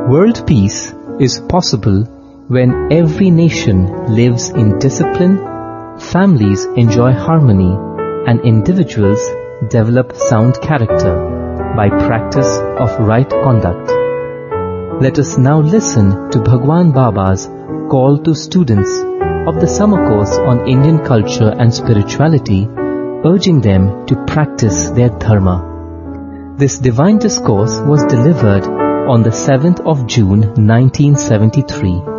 World peace is possible when every nation lives in discipline, families enjoy harmony, and individuals develop sound character by practice of right conduct. Let us now listen to Bhagwan Baba's call to students of the summer course on Indian culture and spirituality, urging them to practice their dharma. This divine discourse was delivered on the 7th of June 1973.